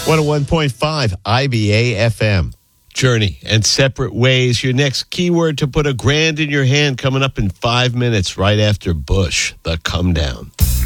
101.5 IBA FM. Journey and Separate Ways. Your next keyword to put $1,000 in your hand coming up in 5 minutes right after Bush, the Come Down.